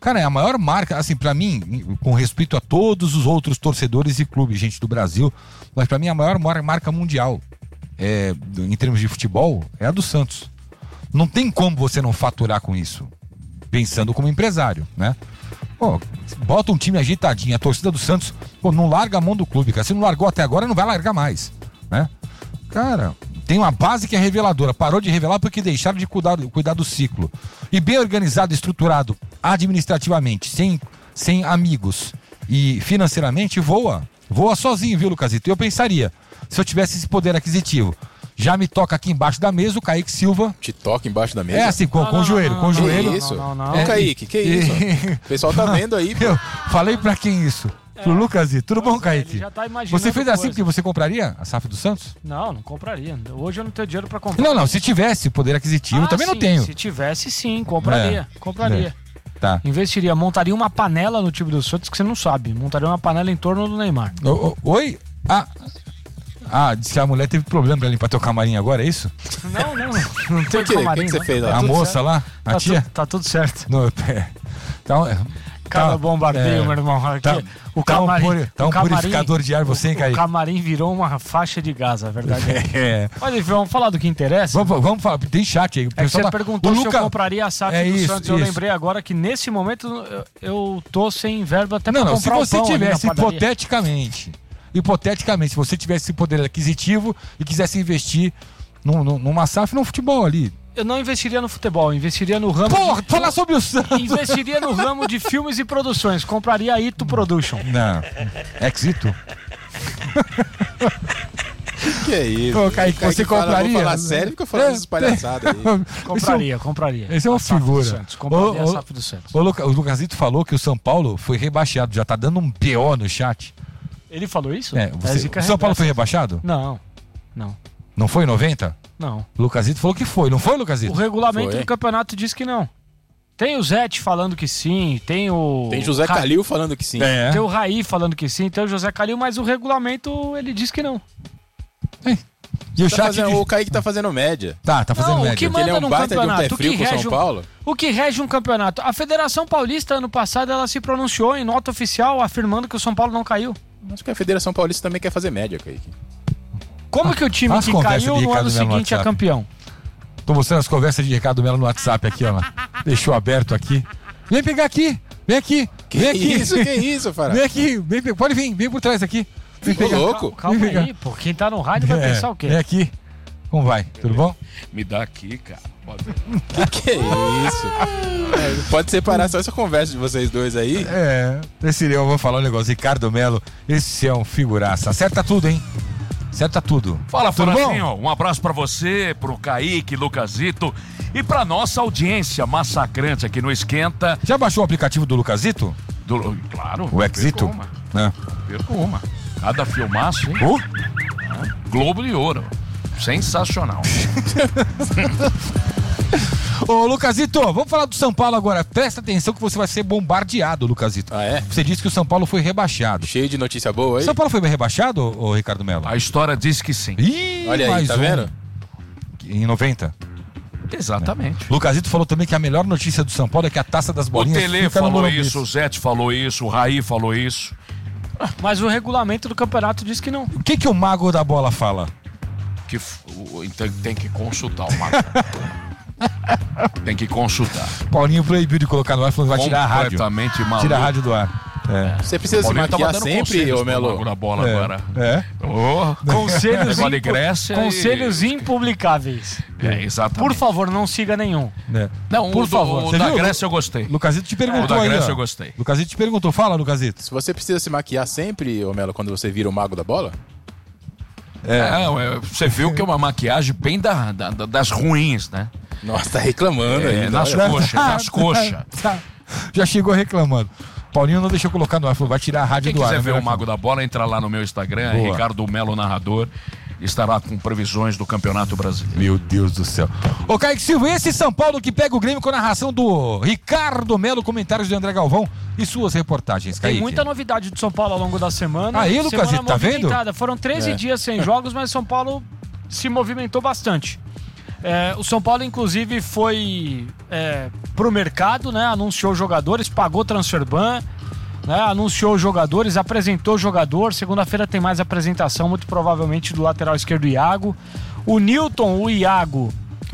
Cara, é a maior marca, assim, pra mim, com respeito a todos os outros torcedores e clubes, gente do Brasil, mas pra mim a maior marca mundial, em termos de futebol, é a do Santos. Não tem como você não faturar com isso, pensando como empresário, né? Pô, bota um time ajeitadinho, a torcida do Santos, pô, não larga a mão do clube, cara. Se não largou até agora, não vai largar mais, né? Cara, tem uma base que é reveladora. Parou de revelar porque deixaram de cuidar do ciclo. E bem organizado, estruturado, administrativamente, sem amigos e financeiramente, voa. Voa sozinho, viu, Lucasito? Eu pensaria, se eu tivesse esse poder aquisitivo, já me toca aqui embaixo da mesa o Kaique Silva. Te toca embaixo da mesa? É assim, com o joelho. Com o joelho. Que isso? Não, Kaique, que isso? O pessoal tá vendo aí, pô. Eu falei pra quem isso? Pro Lucasito. Tudo bom, Kaique? Já tá imaginando você fez assim coisa. porque você compraria a SAF do Santos? Não compraria. Hoje eu não tenho dinheiro pra comprar. Não, se tivesse poder aquisitivo, também sim, não tenho. Se tivesse, sim, compraria. Compraria. Tá. Investiria, montaria uma panela no time do Santos que você não sabe. Montaria uma panela em torno do Neymar. Oi? Disse que a mulher teve problema pra limpar teu camarim agora, é isso? Não tem camarim. O que você fez lá? A moça certo. lá? A tia? Tá tudo certo. Então, Cada bombardeio, meu irmão. O camarim, um purificador de ar, você, hein, Kaique? O camarim virou uma faixa de gás, a verdade é. Mas enfim, vamos falar do que interessa? Vamos falar, tem chat aí. Você perguntou se eu compraria a SAF do Santos. Eu lembrei agora que nesse momento eu tô sem verba até pra comprar se você tivesse, hipoteticamente, se você tivesse esse poder aquisitivo e quisesse investir numa SAF no futebol ali. Eu não investiria no futebol, investiria no ramo. Falar sobre o Santos! Investiria no ramo de filmes e produções. Compraria a Ito Production. Não. Ex-Ito? Que é isso? Ô, Kaique, você compraria? Vou falar sério, fica falando essas palhaçadas aí. Compraria. Esse é uma figura. Compraria a SAF do Santos. O Lucasito falou que o São Paulo foi rebaixado. Já tá dando um BO no chat. Ele falou isso? O São Paulo foi rebaixado? Não. Não foi em 90? Não. O Lucasito falou que foi, não foi, Lucasito? O regulamento do campeonato diz que não. Tem o Zete falando que sim, tem José Calil falando que sim. Tem o Raí falando que sim, tem o José Calil, mas o regulamento ele diz que não. E o Kaique tá fazendo média. Tá fazendo média. O que manda ele é um num baita campeonato, de um pé frio com São Paulo. O que rege um campeonato? A Federação Paulista, ano passado, ela se pronunciou em nota oficial afirmando que o São Paulo não caiu. Acho que a Federação Paulista também quer fazer média, Kaique. Como que o time que caiu no ano seguinte é campeão? Tô mostrando as conversas de Ricardo Melo no WhatsApp aqui, ó. Deixou aberto aqui. Vem pegar aqui. Vem aqui. Que isso, Fará? Vem aqui. Pode vir. Vem por trás aqui. Vem pegar. Louco. Calma aí, pô. Quem tá no rádio vai pensar o quê? Vem aqui. Como vai? Tudo bom? Me dá aqui, cara. Que é isso? Pode separar só essa conversa de vocês dois aí? Eu vou falar um negócio. Ricardo Melo, esse é um figuraça. Acerta tudo, hein? Acerta tudo. Fala, Farazinho. Um abraço pra você, pro Kaique, Lucasito e pra nossa audiência massacrante aqui no Esquenta. Já baixou o aplicativo do Lucasito? Claro. O Exito? Perco uma. Cada filmaço, hein? Globo de Ouro. Sensacional. Ô, Lucasito, vamos falar do São Paulo agora. Presta atenção que você vai ser bombardeado, Lucasito. Ah, é? Você disse que o São Paulo foi rebaixado. Cheio de notícia boa aí. São Paulo foi rebaixado, ô Ricardo Melo? A história diz que sim. Ih, olha aí, tá vendo? Em 90. Exatamente. Lucasito falou também que a melhor notícia do São Paulo é que a taça das bolinhas fica no Morumbi. O Tele falou isso, o Zete falou isso, o Raí falou isso. Mas o regulamento do campeonato diz que não. O que o mago da bola fala? Que tem que consultar o mago. Tem que consultar. Paulinho proibiu de colocar no ar, falou que vai tirar a rádio. Completamente maluco. Tira a rádio do ar. Você precisa se maquiar sempre, ô Melo? Na bola agora. Conselhos, Conselhos impublicáveis. Exatamente. Por favor, não siga nenhum. Não, por favor. O da Grécia eu gostei. Lucasito te perguntou aí. O da Grécia eu gostei. Lucasito te perguntou. Fala, Lucasito. Se você precisa se maquiar sempre, ô Melo, quando você vira o mago da bola? Você viu que é uma maquiagem bem das ruins, né? Nossa, tá reclamando aí. Nas coxas. Já chegou reclamando. Paulinho não deixou colocar no ar, falou, vai tirar a rádio do ar. Quem quiser ver o Mago da Bola, entra lá no meu Instagram, Ricardo Melo Narrador, estará com previsões do Campeonato Brasileiro. Meu Deus do céu. Ô, Kaique Silva, esse São Paulo que pega o Grêmio com a narração do Ricardo Melo, comentários de André Galvão e suas reportagens, Kaique. Tem muita novidade do São Paulo ao longo da semana. Aí, Lucasito, tá vendo? Foram 13 dias sem jogos, mas São Paulo se movimentou bastante. O São Paulo, inclusive, foi pro mercado, né? Anunciou jogadores, pagou transferban, né? Anunciou jogadores, apresentou jogador. Segunda-feira tem mais apresentação, muito provavelmente do lateral esquerdo Iago. O Newton, o Iago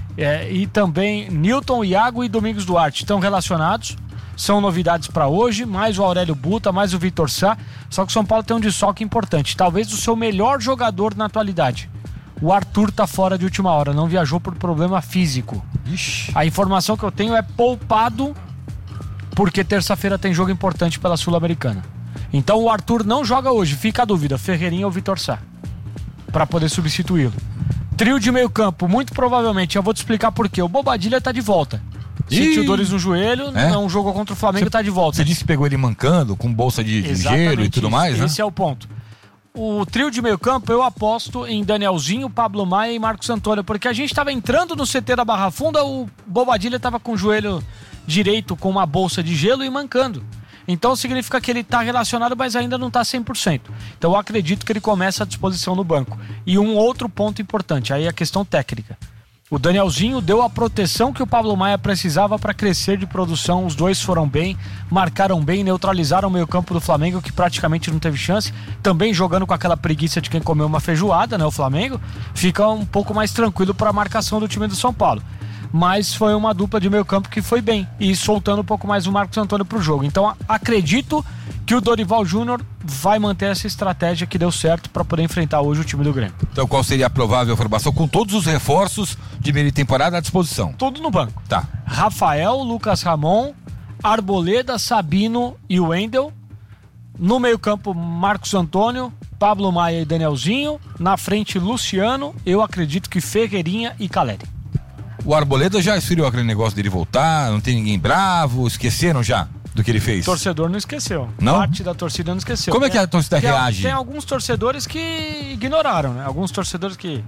e também Newton, Iago e Domingos Duarte estão relacionados. São novidades para hoje, mais o Aurélio Buta, mais o Vitor Sá. Só que o São Paulo tem um desfalque importante, talvez o seu melhor jogador na atualidade. O Arthur tá fora de última hora, não viajou por problema físico. Ixi. A informação que eu tenho é poupado, porque terça-feira tem jogo importante pela Sul-Americana. Então o Arthur não joga hoje, fica a dúvida, Ferreirinha ou Vitor Sá, para poder substituí-lo. Trio de meio campo, muito provavelmente, eu vou te explicar por quê. O Bobadilha tá de volta. Sentiu dores no joelho, não jogou contra o Flamengo, tá de volta. Você disse que pegou ele mancando, com bolsa de gelo e tudo mais, né? Esse é o ponto. O trio de meio campo, eu aposto em Danielzinho, Pablo Maia e Marcos Antônio, porque a gente estava entrando no CT da Barra Funda, o Bobadilha estava com o joelho direito com uma bolsa de gelo e mancando. Então significa que ele está relacionado, mas ainda não está 100%. Então eu acredito que ele começa à disposição no banco. E um outro ponto importante, aí a questão técnica. O Danielzinho deu a proteção que o Pablo Maia precisava para crescer de produção. Os dois foram bem, marcaram bem, neutralizaram o meio-campo do Flamengo, que praticamente não teve chance. Também jogando com aquela preguiça de quem comeu uma feijoada, né? O Flamengo fica um pouco mais tranquilo para a marcação do time do São Paulo. Mas foi uma dupla de meio-campo que foi bem, e soltando um pouco mais o Marcos Antônio para o jogo. Então acredito que o Dorival Júnior vai manter essa estratégia que deu certo para poder enfrentar hoje o time do Grêmio. Então qual seria a provável formação com todos os reforços de meia temporada à disposição? Tudo no banco. Tá. Rafael, Lucas Ramon, Arboleda, Sabino e Wendel. No meio-campo, Marcos Antônio, Pablo Maia e Danielzinho. Na frente, Luciano. Eu acredito que Ferreirinha e Caleri. O Arboleda já esfriou aquele negócio dele voltar, não tem ninguém bravo, esqueceram já do que ele fez? O torcedor não esqueceu. Não? Parte da torcida não esqueceu. Como é que a torcida reage? Tem alguns torcedores que ignoraram, né? Alguns torcedores que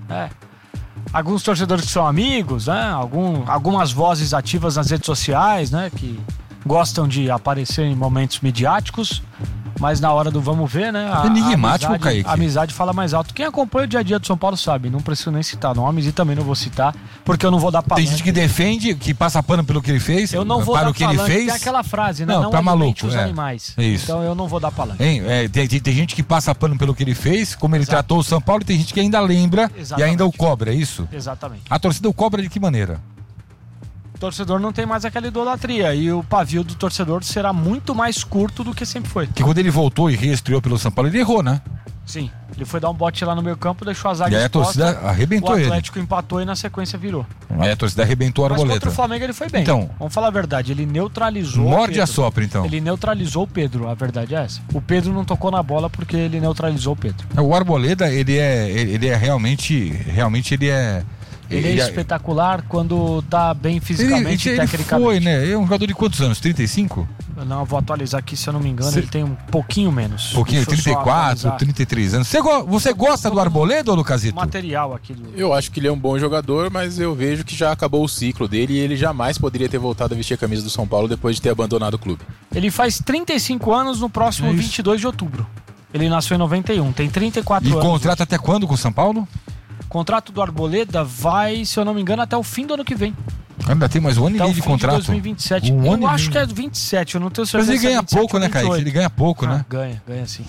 são amigos, né? Algumas vozes ativas nas redes sociais, né? Que gostam de aparecer em momentos midiáticos, mas na hora do vamos ver, né? Enigmático, Kaique. A amizade fala mais alto. Quem acompanha o dia a dia do São Paulo sabe, não preciso nem citar nomes e também não vou citar, porque eu não vou dar palanque. Tem gente que defende, que passa pano pelo que ele fez. Eu não vou para dar o que ele fez. Tem aquela frase, né? Não pra maluco, os animais. É isso. Então eu não vou dar palanque. Tem gente que passa pano pelo que ele fez, como ele tratou o São Paulo, e tem gente que ainda lembra e ainda o cobra, é isso? Exatamente. A torcida o cobra de que maneira? O torcedor não tem mais aquela idolatria e o pavio do torcedor será muito mais curto do que sempre foi. Que quando ele voltou e reestreou pelo São Paulo, ele errou, né? Sim, ele foi dar um bote lá no meio campo, deixou a zaga exposta. E aí a torcida arrebentou ele. O Atlético empatou e na sequência virou. Aí a torcida arrebentou a Arboleda. Mas contra o Flamengo ele foi bem. Então, vamos falar a verdade, ele neutralizou morde a sopra, então. Ele neutralizou o Pedro, a verdade é essa. O Pedro não tocou na bola porque ele neutralizou o Pedro. O Arboleda, ele é realmente ele é... Ele é espetacular quando tá bem fisicamente e tecnicamente. Ele foi, né? É um jogador de quantos anos? 35? Não, eu vou atualizar aqui, se eu não me engano, ele tem um pouquinho menos. Pouquinho, 34, 33 anos. Você gosta do Arboleda, ou Lucasito? Material aqui. Eu acho que ele é um bom jogador, mas eu vejo que já acabou o ciclo dele e ele jamais poderia ter voltado a vestir a camisa do São Paulo depois de ter abandonado o clube. Ele faz 35 anos no próximo 22 de outubro. Ele nasceu em 91, tem 34 anos. E contrato até quando com o São Paulo? O contrato do Arboleda vai, se eu não me engano, até o fim do ano que vem. Ainda tem mais um ano e meio de contrato. De 2027. Eu acho que é 27, eu não tenho certeza. Mas ele ganha pouco, né, Kaique? Ele ganha pouco, né? Ganha sim.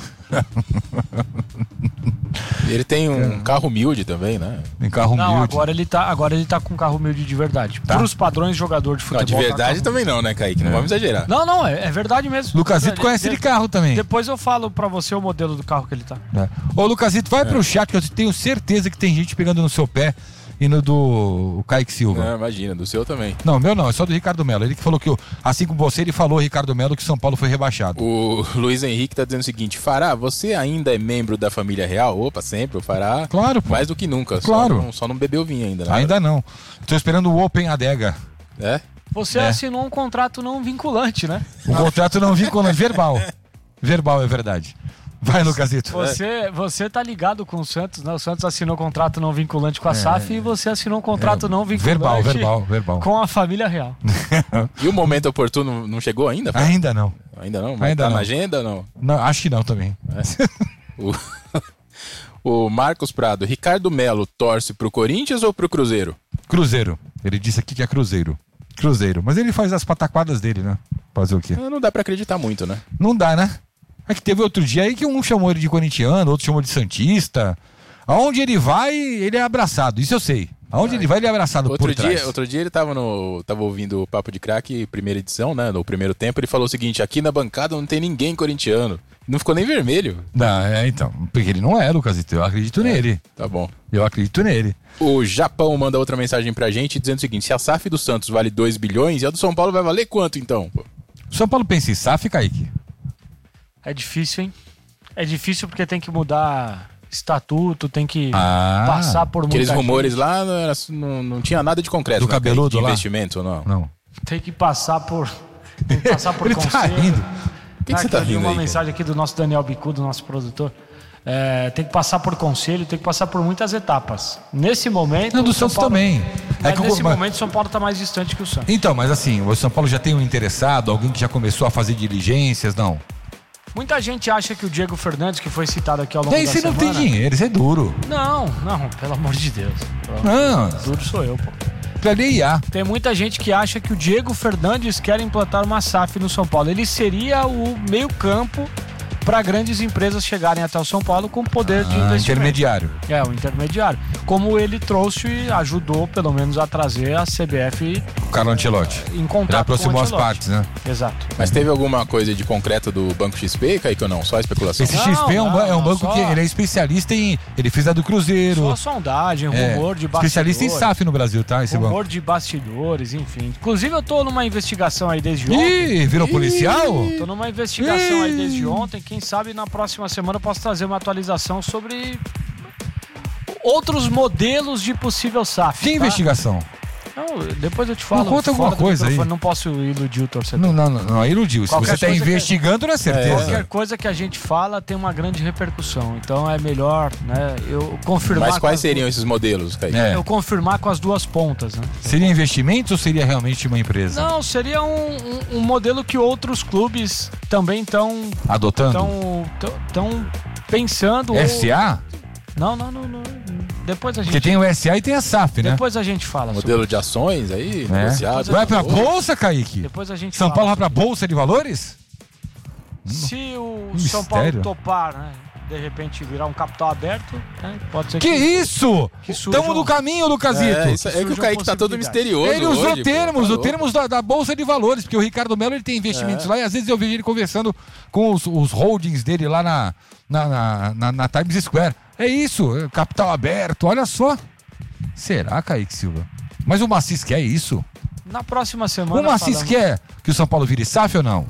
Ele tem um carro humilde também, né? Tem carro humilde. Não, agora ele tá com carro humilde de verdade. Tá. Para os padrões de jogador de futebol. Não, de verdade também não, né, Kaique? Não vamos exagerar. Não, é verdade mesmo. Lucasito conhece de carro também. Depois eu falo pra você o modelo do carro que ele tá. Ô, Lucasito, vai pro chat que eu tenho certeza que tem gente pegando no seu pé e no do Kaique Silva. Não, imagina, do seu também. Não, meu não, é só do Ricardo Melo. Ele que falou que, assim como você, ele falou, Ricardo Melo, que São Paulo foi rebaixado. O Luiz Henrique tá dizendo o seguinte: Fará, você ainda é membro da família real? Opa, sempre, o Fará. Claro, pô. Mais do que nunca. Claro. Só não bebeu vinho ainda, né? Ainda não. Tô esperando o Open Adega. É? Você assinou um contrato não vinculante, né? Um contrato não vinculante, verbal. Verbal, é verdade. Vai, Lucasito. Você tá ligado com o Santos, né? O Santos assinou contrato não vinculante com a SAF e você assinou um contrato não vinculante verbal. com a família real. E o momento oportuno não chegou ainda? Pô? Ainda não. Ainda não? Mas tá na agenda ou não? Não, acho que não também. O Marcos Prado, Ricardo Melo torce pro Corinthians ou pro Cruzeiro? Cruzeiro. Ele disse aqui que é Cruzeiro. Mas ele faz as pataquadas dele, né? Fazer o quê? Não dá pra acreditar muito, né? Não dá, né? É que teve outro dia aí que um chamou ele de corintiano, outro chamou de santista. Aonde ele vai, ele é abraçado. Isso eu sei. Aonde ele vai, ele é abraçado por trás. Outro dia ele tava ouvindo o Papo de Craque, primeira edição, né? No primeiro tempo, ele falou o seguinte: aqui na bancada não tem ninguém corintiano. Não ficou nem vermelho. Não, então. Porque ele não é, Lucasito. Eu acredito nele. Tá bom. Eu acredito nele. O Japão manda outra mensagem pra gente dizendo o seguinte: se a SAF do Santos vale 2 bilhões, e a do São Paulo vai valer quanto, então? O São Paulo pensa em SAF, Kaique? É difícil, hein? É difícil porque tem que mudar estatuto, tem que passar por muita Aqueles rumores gente. lá não tinha nada de concreto. Do cabeludo de lá? investimento ou não? Não. Tem que passar por Ele conselho. tá rindo. O que você tá eu vi rindo uma aí? mensagem aqui do nosso Daniel Bicudo, nosso produtor. Tem que passar por conselho, tem que passar por muitas etapas. Nesse momento... Não, do o São Santos Paulo, também. Nesse momento, o São Paulo está mais distante que o Santos. Então, mas assim, o São Paulo já tem um interessado, alguém que já começou a fazer diligências, não? Muita gente acha que o Diego Fernandes, que foi citado aqui ao longo Daí da você não semana... tem dinheiro, isso é duro. Não, pelo amor de Deus. Não, Duro sou eu, pô. pra IA. Tem muita gente que acha que o Diego Fernandes quer implantar uma SAF no São Paulo. Ele seria o meio-campo para grandes empresas chegarem até o São Paulo com poder de investimento. Intermediário. O intermediário. Como ele trouxe e ajudou, pelo menos, a trazer a CBF O Carlo Ancelotti. em contato Ele aproximou com o as Ancelotti. partes, né? Exato. Mas teve alguma coisa de concreto do Banco XP, Kaique, ou não? Só especulação? Esse XP é um banco só- que ele é especialista em... Ele fez a do Cruzeiro. Só sondagem, rumor de bastidores. Especialista em SAF no Brasil, tá? Esse banco. Rumor de bastidores, enfim. Inclusive, eu tô numa investigação aí desde ontem. Ih, virou policial? Tô numa investigação aí desde ontem. Quem sabe na próxima semana eu posso trazer uma atualização sobre outros modelos de possível SAF. Que tá? investigação? Não, depois eu te falo. Não, conta fora alguma do coisa microfone, aí. Não posso iludir o torcedor. Não, iludiu. Se Qualquer você tá coisa investigando, não é certeza. Qualquer coisa que a gente fala tem uma grande repercussão. Então é melhor, né, eu confirmar. Mas com quais as seriam esses modelos, Kaique? É. Eu confirmar com as duas pontas, né? Seria investimentos ou seria realmente uma empresa? Não, seria um modelo que outros clubes também estão Adotando? pensando. SA? Não. Depois a gente. Porque tem o SA e tem a SAF, né? Depois a gente fala. Modelo de ações aí, É. negociado. Vai pra bolsa, Kaique? Depois a gente São fala Paulo vai pra bolsa de valores? Se o Que São Paulo mistério. topar, né? De repente virar um capital aberto, né, pode ser Que isso? surjam- Estamos no caminho, Lucasito. Isso, é que o Surjam Kaique tá todo possibilidades. misterioso. Ele usou hoje, pô. termos, Tá os termos da Bolsa de Valores, porque o Ricardo Melo ele tem investimentos lá e às vezes eu vejo ele conversando com os holdings dele lá na Times Square. É isso, é capital aberto, olha só. Será, Kaique Silva? Mas o Macis quer isso? Na próxima semana. O Macis falamos- quer que o São Paulo vire SAF ou não?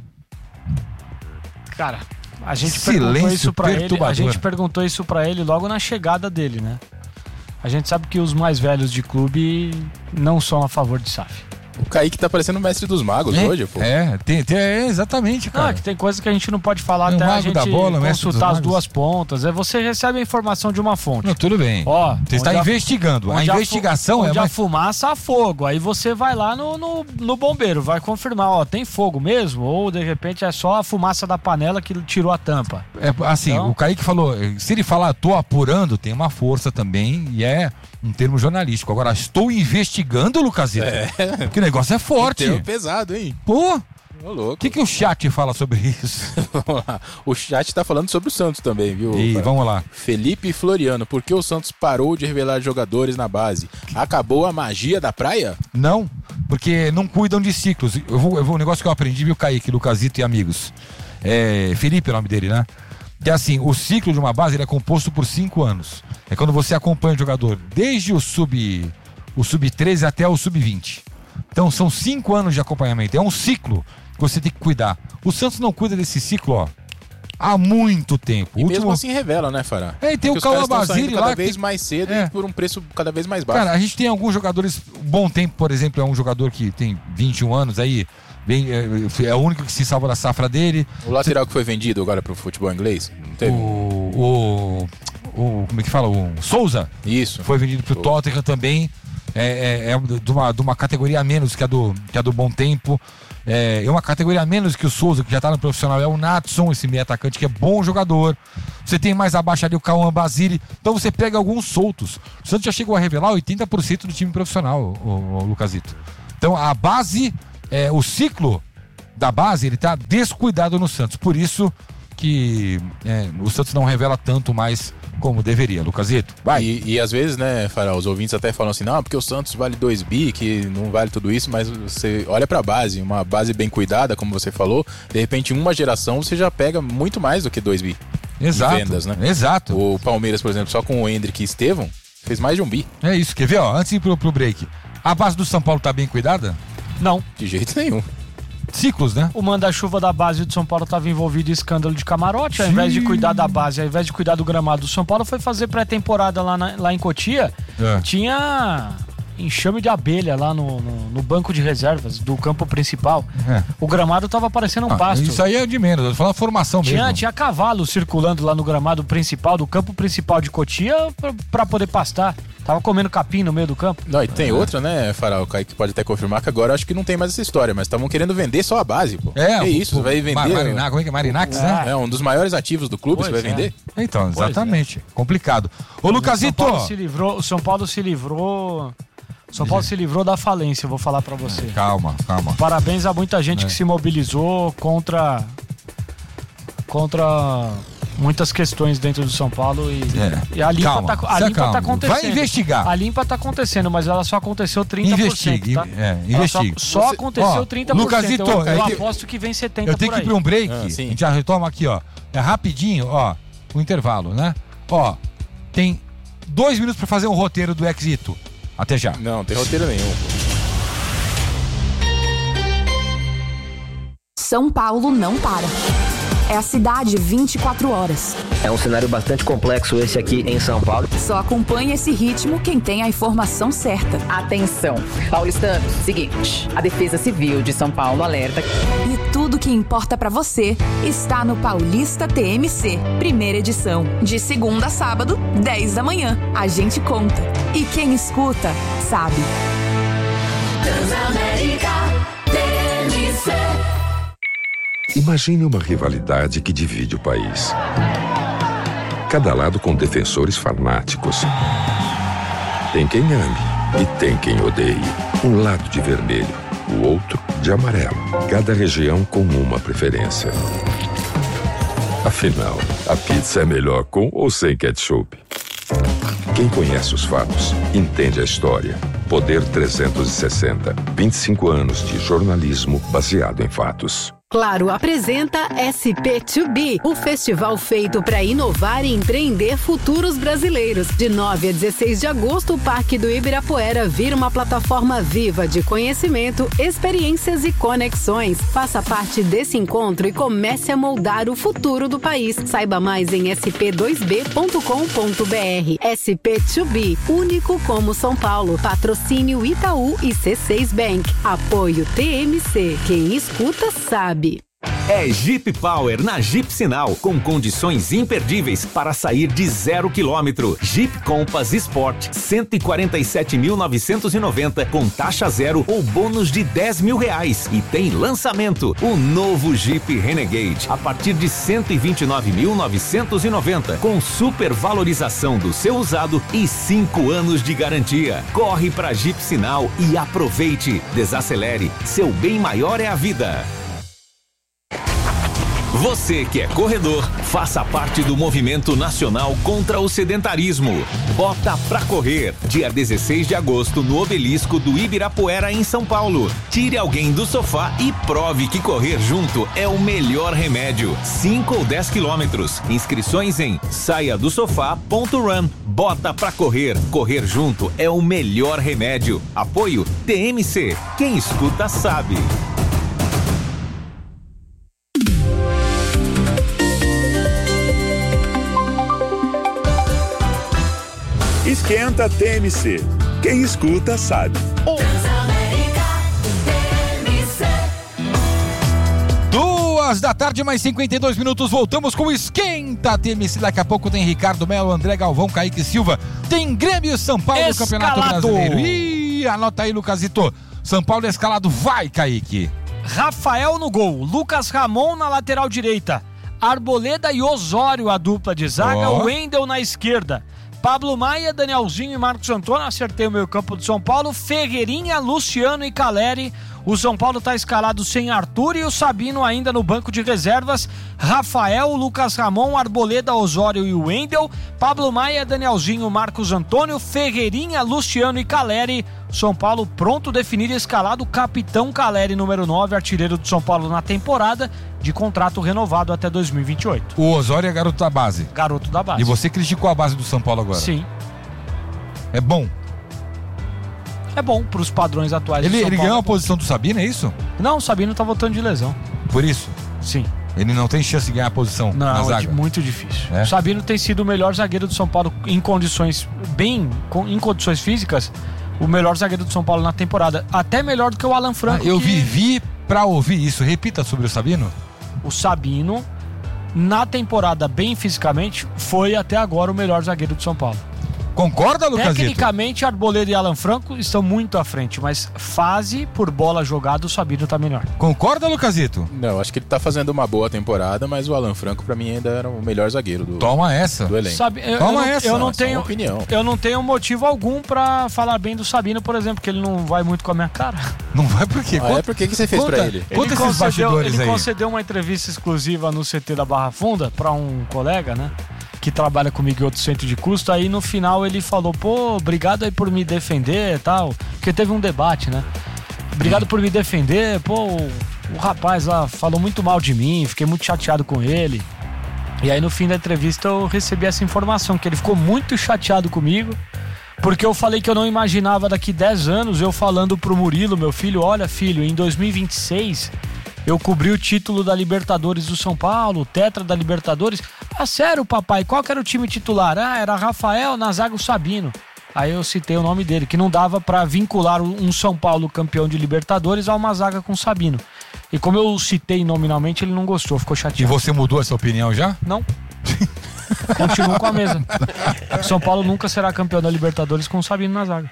Cara, a gente Silêncio perguntou isso pra ele. perturbador. A gente perguntou isso pra ele logo na chegada dele, né? A gente sabe que os mais velhos de clube não são a favor de SAF. O Kaique tá parecendo o mestre dos magos hoje, pô. Exatamente, Não, cara. é que tem coisa que a gente não pode falar É o até a mago gente da bola, o mestre dos consultar as magos. duas pontas. Você recebe a informação de uma fonte. Não, tudo bem. Ó, Você está onde a- investigando. A Onde investigação é onde a mais... fumaça há fogo. Aí você vai lá no bombeiro, vai confirmar, ó, tem fogo mesmo? Ou de repente é só a fumaça da panela que tirou a tampa. É, assim, Então- o Kaique falou, se ele falar tô apurando, tem uma força também e é um termo jornalístico. Agora, estou investigando, Lucasito. Que o negócio é forte. Termo pesado, hein? Pô, Ô, louco. o que o chat fala sobre isso? Vamos lá. O chat tá falando sobre o Santos também, viu? E Fara? vamos lá. Felipe Floriano, por que o Santos parou de revelar jogadores na base? Acabou a magia da praia? Não, porque não cuidam de ciclos. Um negócio que eu aprendi, viu, Kaique, Lucasito e amigos. Felipe é o nome dele, né? Que é assim, o ciclo de uma base ele é composto por 5 anos. É quando você acompanha o jogador desde o sub-13 até o sub-20. Então são 5 anos de acompanhamento. É um ciclo que você tem que cuidar. O Santos não cuida desse ciclo, ó, há muito tempo. E mesmo assim revela, né, Fará? E tem Porque o Cauã os caras estão Basile saindo lá. cada vez que- mais cedo É. e por um preço cada vez mais baixo. Cara, a gente tem alguns jogadores. Bom Tempo, por exemplo, é um jogador que tem 21 anos aí. É o único que se salva da safra dele. O lateral que foi vendido agora pro futebol inglês, não teve? Como é que fala? O Souza Isso. foi vendido pro Tottenham também. de uma categoria a menos que a do Bom Tempo. É uma categoria a menos que o Souza, que já tá no profissional. É o Natson, esse meio atacante que é bom jogador. Você tem mais abaixo ali o Cauã Basile. Então você pega alguns soltos. O Santos já chegou a revelar 80% do time profissional, o Lucasito. Então a base, o ciclo da base, ele tá descuidado no Santos. Por isso que o Santos não revela tanto mais como deveria. Lucasito, vai. E às vezes, né, Farol, os ouvintes até falam assim, não, porque o Santos vale 2 bi, que não vale tudo isso, mas você olha pra base, uma base bem cuidada, como você falou, de repente em uma geração você já pega muito mais do que 2 bi. Exato, de vendas, né? Exato. O Palmeiras, por exemplo, só com o Endrick e Estevão, fez mais de 1 bi. É isso, quer ver, ó, antes de ir pro break, a base do São Paulo tá bem cuidada? Não. De jeito nenhum. Ciclos, né? O manda-chuva da base do São Paulo estava envolvido em escândalo de camarote. Ao invés de cuidar da base, ao invés de cuidar do gramado do São Paulo, foi fazer pré-temporada lá em Cotia. Tinha enxame de abelha lá no banco de reservas do campo principal. O gramado tava parecendo um pasto. Isso aí é de menos, eu tô falando formação mesmo. Tinha cavalo circulando lá no gramado principal, do campo principal de Cotia, pra poder pastar. Tava comendo capim no meio do campo. Não, e tem outra, né, Farol? O Kaique pode até confirmar que agora acho que não tem mais essa história, mas estavam querendo vender só a base, pô. Que isso, vai vender... Como é que é? Marinax, né? É um dos maiores ativos do clube, você vai vender? Então, exatamente. Complicado. Ô, Lucasito... O São Paulo se livrou da falência, eu vou falar pra você. Calma. Parabéns a muita gente que se mobilizou contra muitas questões dentro do São Paulo e a limpa tá acontecendo. Vai investigar. A limpa tá acontecendo, mas ela só aconteceu 30%. Investigue, tá? Investigue. Só aconteceu 30%. Lucasito, eu aposto que vem 70%. Eu tenho que ir pra um break. A gente já retoma aqui, ó. É rapidinho, ó. O intervalo, né? Ó, tem 2 minutos pra fazer um roteiro do Exito. Até já. Não tem roteiro nenhum. São Paulo não para. É a cidade 24 horas. É um cenário bastante complexo esse aqui em São Paulo. Só acompanha esse ritmo quem tem a informação certa. Atenção, paulistanos, seguinte, a Defesa Civil de São Paulo alerta. E tudo que importa pra você está no Paulista TMC, primeira edição, de segunda a sábado, 10 da manhã. A gente conta. E quem escuta, sabe. Transamérica TMC. Imagine uma rivalidade que divide o país. Cada lado com defensores fanáticos. Tem quem ame e tem quem odeie. Um lado de vermelho, o outro de amarelo. Cada região com uma preferência. Afinal, a pizza é melhor com ou sem ketchup? Quem conhece os fatos, entende a história. Poder 360. 25 anos de jornalismo baseado em fatos. Claro apresenta SP2B, o festival feito para inovar e empreender futuros brasileiros. De 9 a 16 de agosto, o Parque do Ibirapuera vira uma plataforma viva de conhecimento, experiências e conexões. Faça parte desse encontro e comece a moldar o futuro do país. Saiba mais em sp2b.com.br. SP2B, único como São Paulo. Patrocínio Itaú e C6 Bank. Apoio TMC. Quem escuta sabe. É Jeep Power na Jeep Sinal, com condições imperdíveis para sair de 0 km. Jeep Compass Sport, 147.990 com taxa zero ou bônus de R$10.000. E tem lançamento, o novo Jeep Renegade, a partir de 129.990 com supervalorização do seu usado e 5 anos de garantia. Corre pra Jeep Sinal e aproveite. Desacelere, seu bem maior é a vida. Você que é corredor, faça parte do movimento nacional contra o sedentarismo. Bota pra correr, dia 16 de agosto no Obelisco do Ibirapuera em São Paulo. Tire alguém do sofá e prove que correr junto é o melhor remédio. 5 ou 10 quilômetros. Inscrições em saiadosofá.run. Bota pra correr, correr junto é o melhor remédio. Apoio TMC, quem escuta sabe. Esquenta TMC. Quem escuta sabe. 2h, mais 52 minutos. Voltamos com o Esquenta TMC. Daqui a pouco tem Ricardo Melo, André Galvão, Kaique Silva. Tem Grêmio e São Paulo no Campeonato Brasileiro. Ih, anota aí, Lucasito. São Paulo escalado, vai, Kaique. Rafael no gol, Lucas Ramon na lateral direita, Arboleda e Osório a dupla de zaga, Wendel na esquerda, Pablo Maia, Danielzinho e Marcos Antônio, acertei o meio campo do São Paulo, Ferreirinha, Luciano e Caleri. O São Paulo está escalado sem Arthur e o Sabino ainda no banco de reservas. Rafael, Lucas Ramon, Arboleda, Osório e Wendel. Pablo Maia, Danielzinho, Marcos Antônio, Ferreirinha, Luciano e Caleri. São Paulo pronto a definir escalado. Capitão Caleri, número 9, artilheiro do São Paulo na temporada, de contrato renovado até 2028. O Osório é garoto da base. Garoto da base. E você criticou a base do São Paulo agora. Sim. É bom. É bom pros padrões atuais do São Ele Paulo. ganhou a posição do Sabino, é isso? Não, o Sabino tá voltando de lesão. Por isso? Sim. Ele não tem chance de ganhar a posição na zaga? Não, muito difícil. É? O Sabino tem sido o melhor zagueiro do São Paulo em condições em condições físicas, o melhor zagueiro do São Paulo na temporada. Até melhor do que o Alan Franco. Eu vivi pra ouvir isso. Repita sobre o Sabino. O Sabino, na temporada bem fisicamente, foi até agora o melhor zagueiro do São Paulo. Concorda, Lucasito? Tecnicamente, Arboleda e Alan Franco estão muito à frente, mas fase por bola jogada, o Sabino tá melhor. Concorda, Lucasito? Não, acho que ele tá fazendo uma boa temporada, mas o Alan Franco pra mim ainda era o melhor zagueiro do Toma essa. Do elenco. Eu não tenho opinião. Eu não tenho motivo algum pra falar bem do Sabino, por exemplo, porque ele não vai muito com a minha cara. Não vai por quê? Por que você fez pra ele? Conta esses bastidores aí. Ele concedeu uma entrevista exclusiva no CT da Barra Funda pra um colega, né? Que trabalha comigo em outro centro de custo. Aí no final ele falou, pô, obrigado aí por me defender e tal. Porque teve um debate, né? Obrigado por me defender. Pô, o rapaz lá falou muito mal de mim, fiquei muito chateado com ele. E aí no fim da entrevista eu recebi essa informação, que ele ficou muito chateado comigo, porque eu falei que eu não imaginava daqui 10 anos eu falando pro Murilo, meu filho, olha filho, em 2026 eu cobri o título da Libertadores do São Paulo, o tetra da Libertadores. Ah, sério, papai, qual que era o time titular? Ah, era Rafael, na zaga o Sabino. Aí eu citei o nome dele, que não dava pra vincular um São Paulo campeão de Libertadores a uma zaga com o Sabino. E como eu citei nominalmente, ele não gostou, ficou chateado. E você mudou essa opinião já? Não. Continuo com a mesma. São Paulo nunca será campeão da Libertadores com o Sabino na zaga.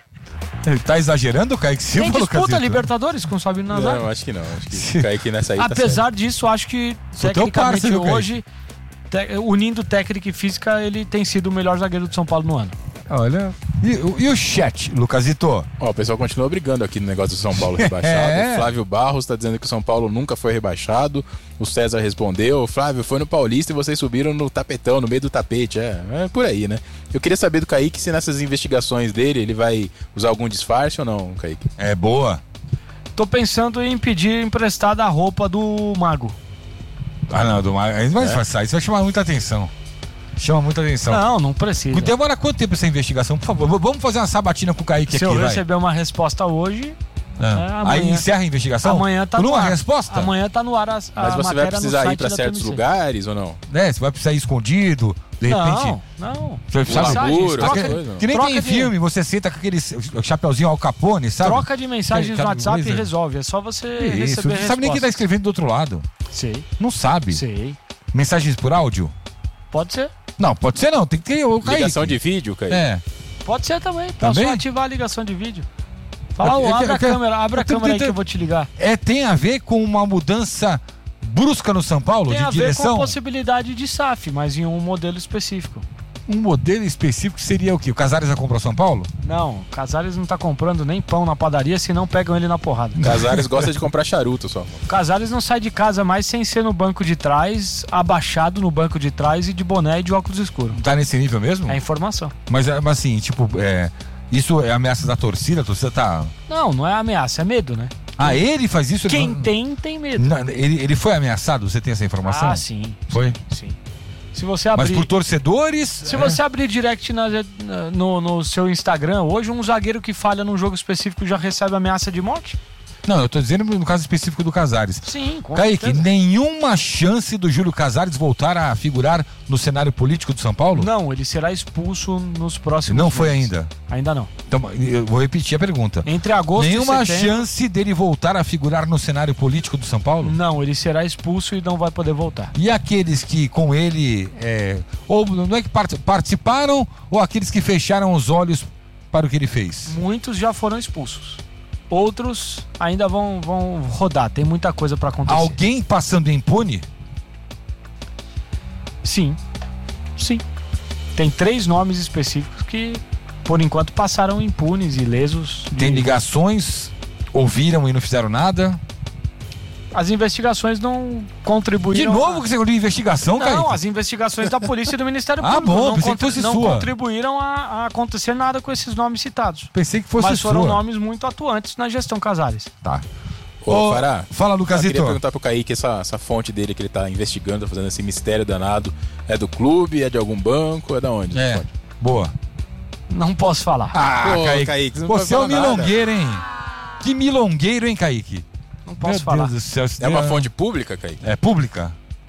Tá exagerando, Kaique Silva? Tem disputa Libertadores com o Sabino na zaga? Não, acho que não. Acho que o Kaique nessa aí Apesar disso, acho que tecnicamente parceiro, hoje, unindo técnica e física, ele tem sido o melhor zagueiro do São Paulo no ano. Olha. E o chat, Lucasito? Ó, o pessoal continua brigando aqui no negócio do São Paulo rebaixado. Flávio Barros tá dizendo que o São Paulo nunca foi rebaixado. O César respondeu, Flávio, foi no Paulista e vocês subiram no tapetão, no meio do tapete. É por aí, né? Eu queria saber do Kaique se nessas investigações dele ele vai usar algum disfarce ou não, Kaique. É boa. Tô pensando em pedir emprestada a roupa do Mago. Ah, não, do Mago. Isso vai disfarçar, isso vai chamar muita atenção. Chama muita atenção. Não precisa. Demora quanto tempo essa investigação? Por favor, vamos fazer uma sabatina com o Kaique aqui, Se eu receber uma resposta hoje... amanhã, aí encerra a investigação? Amanhã tá no ar. Resposta? Amanhã tá no ar a Mas você vai precisar ir pra certos lugares ou não? Você vai precisar ir escondido, de repente... Não. Você vai precisar que nem tem em filme, você senta com aquele chapeuzinho Al Capone, sabe? Troca de mensagens no WhatsApp e resolve. É só você receber Você sabe nem quem tá escrevendo do outro lado. Sei. Não sabe. Sei. Mensagens por áudio? Pode ser. Não, pode ser não, tem que ter o Kaique. Ligação de vídeo, Kaique? Pode ser também. Posso ativar a ligação de vídeo. Fala, abre a câmera aí que eu vou te ligar. Tem a ver com uma mudança brusca no São Paulo, tem de direção? Tem a ver com a possibilidade de SAF, mas em um modelo específico. Um modelo específico seria o quê? O Casares já comprou São Paulo? Não, o Casares não tá comprando nem pão na padaria, senão pegam ele na porrada. Casares gosta de comprar charuto só. O Casares não sai de casa mais sem ser no banco de trás, abaixado no banco de trás e de boné e de óculos escuros. Tá nesse nível mesmo? É informação. Mas assim, tipo, isso é ameaça da torcida? A torcida tá... Não é ameaça, é medo, né? Ah, ele faz isso? Quem tem medo. Não, ele foi ameaçado? Você tem essa informação? Ah, sim. Foi? Sim. Se você abrir, mas por torcedores? Se você abrir direct no seu Instagram, hoje um zagueiro que falha num jogo específico já recebe ameaça de morte? Não, eu tô dizendo no caso específico do Casares. Sim, com Kaique, certeza. nenhuma chance do Júlio Casares voltar a figurar no cenário político do São Paulo? Não, ele será expulso nos próximos Não meses. foi ainda? Ainda não. Então, eu vou repetir a pergunta. Entre agosto nenhuma e setembro... chance dele voltar a figurar no cenário político do São Paulo? Não, ele será expulso e não vai poder voltar. E aqueles que com ele, ou não é que participaram, ou aqueles que fecharam os olhos para o que ele fez? Muitos já foram expulsos. Outros ainda vão rodar. Tem muita coisa para acontecer. Alguém passando impune? Sim. Tem 3 nomes específicos que, por enquanto, passaram impunes, ilesos. Tem ligações? Ouviram e não fizeram nada? As investigações não contribuíram... De novo que você de investigação, cara? Não, as investigações da polícia e do Ministério Público não contribuíram a acontecer nada com esses nomes citados. Pensei que fosse Mas foram nomes muito atuantes na gestão Casares. Tá. Ô, Fará, fala, Lucasito. Eu queria perguntar pro Kaique, essa fonte dele que ele tá investigando, tá fazendo esse mistério danado, é do clube, é de algum banco, é da onde? Boa. Não posso falar. Kaique, você é um milongueiro, hein? Que milongueiro, hein, Kaique? Não posso falar. Deus do céu, é uma fonte pública, Kaique? É pública?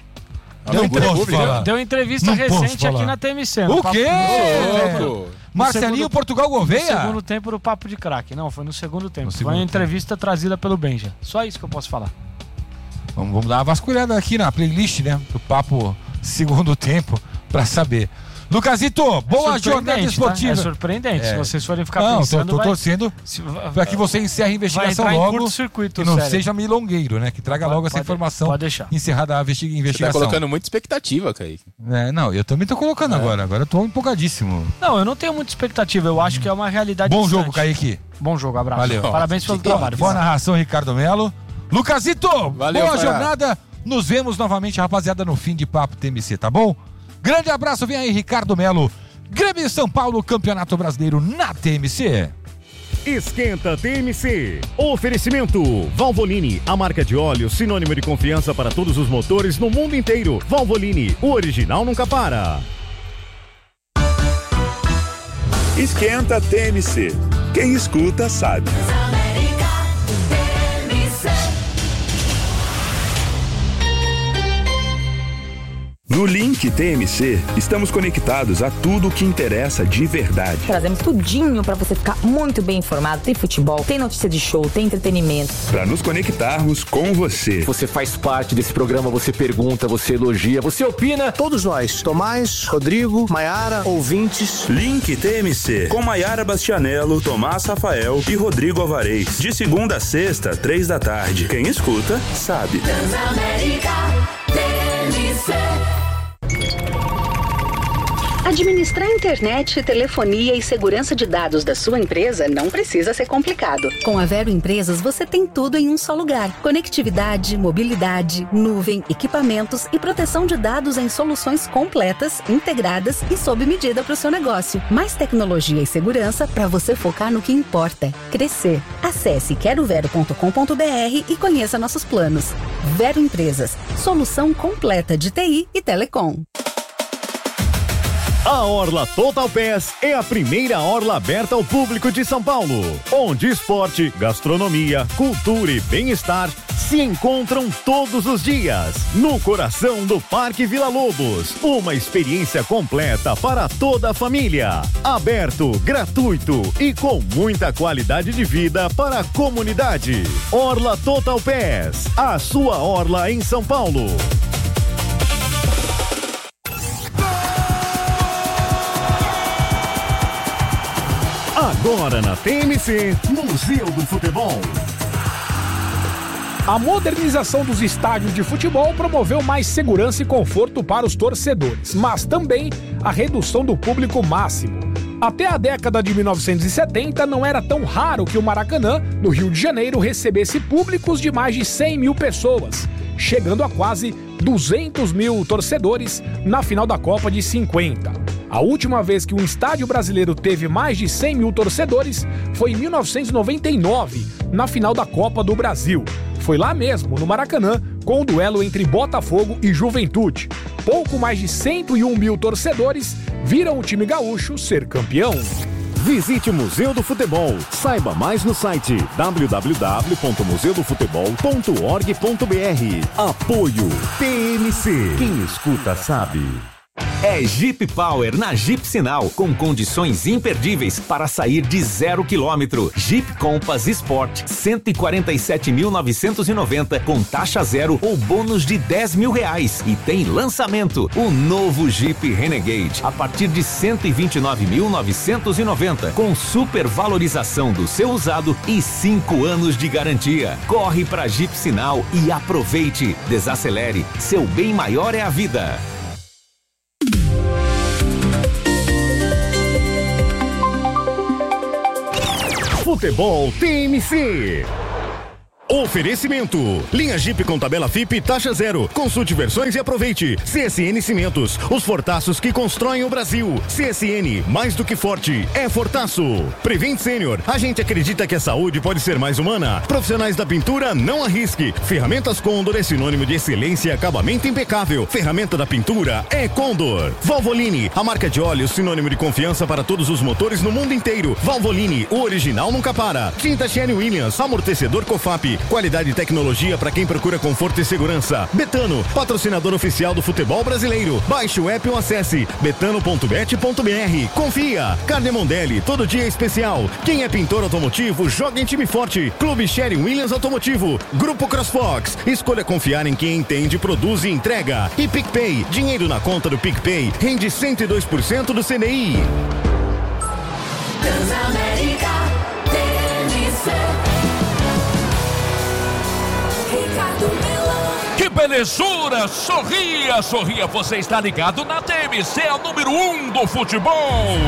Deu entrevista recente aqui na TMC. O quê? Marcelinho Portugal Gouveia? No segundo tempo do Papo de Craque. Não, foi no segundo tempo. Foi uma entrevista trazida pelo Benja. Só isso que eu posso falar. Vamos dar uma vasculhada aqui na playlist, né? Do Papo Segundo Tempo, pra saber. Lucasito, boa jornada esportiva. Tá? É surpreendente. Se vocês forem ficar pensando... Tô torcendo pra que você encerre a investigação logo. Que não seja milongueiro, né? Que traga logo essa informação. Pode deixar. Encerrada a investigação. Você tá colocando muita expectativa, Kaique. Não, eu também tô colocando agora. Agora eu tô empolgadíssimo. Não, eu não tenho muita expectativa. Eu acho que é uma realidade Bom distante. jogo, Kaique. Bom jogo, abraço. Valeu. Parabéns pelo trabalho. Boa narração, Ricardo Melo. Lucasito, valeu, boa jornada. Nos vemos novamente, rapaziada, no fim de Papo TMC, tá bom? Grande abraço, vem aí, Ricardo Melo. Grêmio São Paulo, Campeonato Brasileiro na TMC. Esquenta TMC. Oferecimento Valvoline, a marca de óleo sinônimo de confiança para todos os motores no mundo inteiro. Valvoline, o original nunca para. Esquenta TMC. Quem escuta sabe. No Link TMC, estamos conectados a tudo o que interessa de verdade. Trazemos tudinho para você ficar muito bem informado. Tem futebol, tem notícia de show, tem entretenimento. Para nos conectarmos com você. Você faz parte desse programa, você pergunta, você elogia, você opina. Todos nós, Tomás, Rodrigo, Maiara, ouvintes. Link TMC, com Maiara Bastianello, Tomás Rafael e Rodrigo Alvarez. De segunda a sexta, 3 da tarde. Quem escuta, sabe. Transamérica TMC. Administrar internet, telefonia e segurança de dados da sua empresa não precisa ser complicado. Com a Vero Empresas, você tem tudo em um só lugar. Conectividade, mobilidade, nuvem, equipamentos e proteção de dados em soluções completas, integradas e sob medida para o seu negócio. Mais tecnologia e segurança para você focar no que importa: crescer. Acesse querovero.com.br e conheça nossos planos. Vero Empresas, solução completa de TI e telecom. A Orla Total Pass é a primeira orla aberta ao público de São Paulo, onde esporte, gastronomia, cultura e bem-estar se encontram todos os dias, no coração do Parque Vila Lobos. Uma experiência completa para toda a família. Aberto, gratuito e com muita qualidade de vida para a comunidade. Orla Total Pass, a sua orla em São Paulo. Agora na TMC, Museu do Futebol. A modernização dos estádios de futebol promoveu mais segurança e conforto para os torcedores, mas também a redução do público máximo. Até a década de 1970, não era tão raro que o Maracanã, no Rio de Janeiro, recebesse públicos de mais de 100 mil pessoas, chegando a quase 200 mil torcedores na final da Copa de 50. A última vez que um estádio brasileiro teve mais de 100 mil torcedores foi em 1999, na final da Copa do Brasil. Foi lá mesmo, no Maracanã, com o duelo entre Botafogo e Juventude. Pouco mais de 101 mil torcedores viram o time gaúcho ser campeão. Visite o Museu do Futebol. Saiba mais no site www.museudofutebol.org.br. Apoio TMC. Quem escuta sabe. É Jeep Power na Jeep Sinal, com condições imperdíveis para sair de 0 km. Jeep Compass Sport, 147.990 com taxa zero ou bônus de R$10.000. E tem lançamento, o novo Jeep Renegade, a partir de 129.990 com supervalorização do seu usado e 5 anos de garantia. Corre pra Jeep Sinal e aproveite. Desacelere, seu bem maior é a vida. Futebol TMC. Oferecimento. Linha Jeep com tabela FIP taxa zero. Consulte versões e aproveite. CSN Cimentos, os fortaços que constroem o Brasil. CSN, mais do que forte, é fortaço. Prevent Sênior, a gente acredita que a saúde pode ser mais humana. Profissionais da pintura, não arrisque. Ferramentas Condor é sinônimo de excelência e acabamento impecável. Ferramenta da pintura é Condor. Valvoline, a marca de óleo sinônimo de confiança para todos os motores no mundo inteiro. Valvoline, o original nunca para. Tinta Sherwin Williams, amortecedor Cofap. Qualidade e tecnologia para quem procura conforto e segurança. Betano, patrocinador oficial do futebol brasileiro. Baixe o app ou acesse betano.bet.br. Confia. Carne Mondelli, todo dia é especial. Quem é pintor automotivo, joga em time forte. Clube Sherwin Williams Automotivo. Grupo CrossFox. Escolha confiar em quem entende, produz e entrega. E PicPay. Dinheiro na conta do PicPay rende 102% do CDI. Transamérica TMC. Que belezura! Sorria, sorria, você está ligado na TMC, é o número 1 do futebol.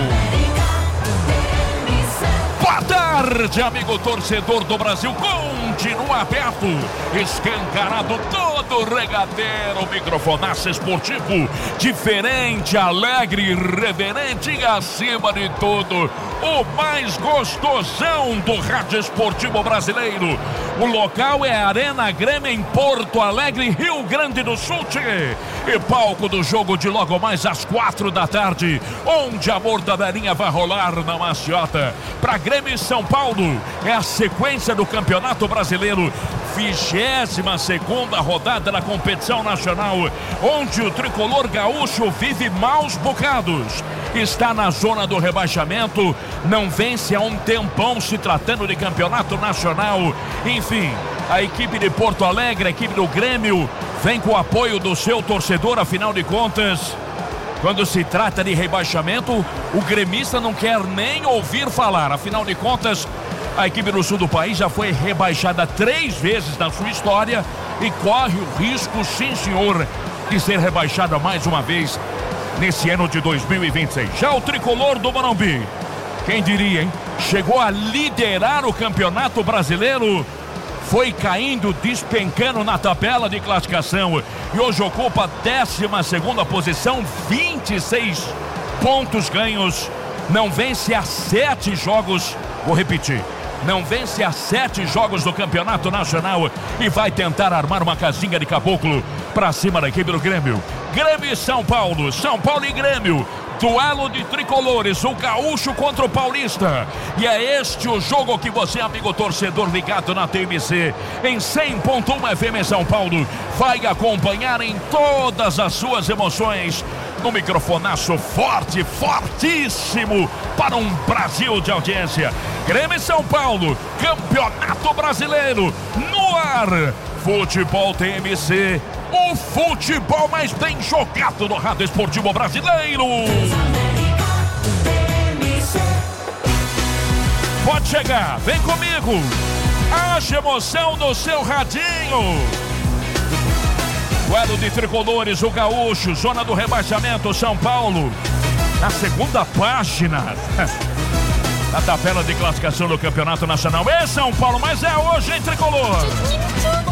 Boa tarde, amigo torcedor do Brasil, continua aberto, escancarado todo o regadeiro, microfonaço esportivo, diferente, alegre, irreverente e acima de tudo, o mais gostosão do rádio esportivo brasileiro. O local é a Arena Grêmio em Porto Alegre, Rio Grande do Sul, e palco do jogo de logo mais às 4 da tarde, onde a mortadelinha vai rolar na maciota. Para Grêmio e São Paulo, é a sequência do Campeonato Brasileiro, 22ª rodada da competição nacional, onde o tricolor gaúcho vive maus bocados. Está na zona do rebaixamento, não vence há um tempão se tratando de campeonato nacional. Enfim, a equipe de Porto Alegre, a equipe do Grêmio, vem com o apoio do seu torcedor, afinal de contas, quando se trata de rebaixamento, o gremista não quer nem ouvir falar. Afinal de contas, a equipe do sul do país já foi rebaixada 3 vezes na sua história e corre o risco, sim senhor, de ser rebaixada mais uma vez nesse ano de 2026. Já o tricolor do Morumbi, quem diria, hein? Chegou a liderar o Campeonato Brasileiro, foi caindo, despencando na tabela de classificação e hoje ocupa a 12ª posição, 26 pontos ganhos, não vence há 7 jogos, vou repetir, não vence há 7 jogos do Campeonato Nacional e vai tentar armar uma casinha de caboclo pra cima da equipe do Grêmio. Grêmio e São Paulo, São Paulo e Grêmio, duelo de tricolores, o gaúcho contra o paulista. E é este o jogo que você, amigo torcedor ligado na TMC, em 100.1 FM São Paulo, vai acompanhar em todas as suas emoções. No microfonaço forte, fortíssimo, para um Brasil de audiência. Grêmio e São Paulo, Campeonato Brasileiro, no ar. Futebol TMC, o futebol mais bem jogado no rádio esportivo brasileiro. Pode chegar, vem comigo. Haja emoção no seu radinho. Duelo de tricolores, o gaúcho, zona do rebaixamento, São Paulo. Na segunda página da tabela de classificação do Campeonato Nacional. É São Paulo, mas é hoje, hein, tricolor?